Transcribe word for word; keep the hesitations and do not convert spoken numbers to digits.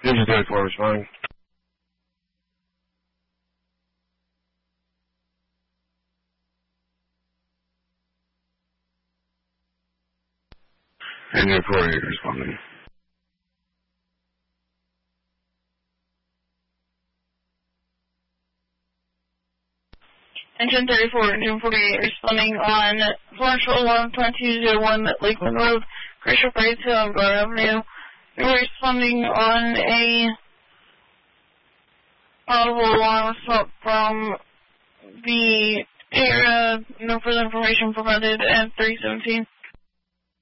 Engine thirty-four responding. Engine forty-eight responding. Engine thirty-four, Engine forty-eight responding on Commercial alarm twenty-two oh one Lakeland Road, Crystal Heights Hill, Guard Avenue. You're responding on a audible alarm assault from the area. No further information provided at three seventeen.